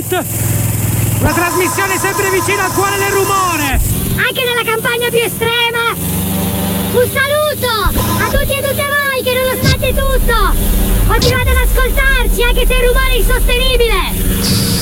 Hit! Una trasmissione sempre vicina al cuore del rumore! Anche nella campagna più estrema! Un saluto a tutti e tutte voi che nonostante tutto continuate ad ascoltarci anche se il rumore è insostenibile!